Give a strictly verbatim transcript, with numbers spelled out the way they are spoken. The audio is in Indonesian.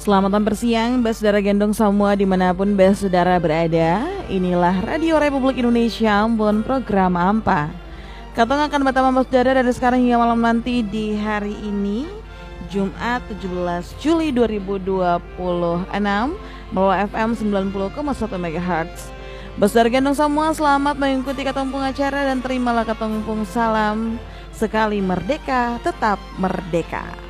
Selamat bersiang, Mbak Saudara Gendong semua dimanapun Mbak Saudara berada. Inilah Radio Republik Indonesia Ambon, program Ampa. Katong akan bertemu Mbak Saudara dari sekarang hingga malam nanti di hari ini, Jumat tujuh belas Juli dua ribu dua puluh enam, melalui F M sembilan puluh koma satu megahertz. Mbak Saudara Gendong semua, selamat mengikuti katompung acara dan terimalah katompung salam. Sekali merdeka, tetap merdeka.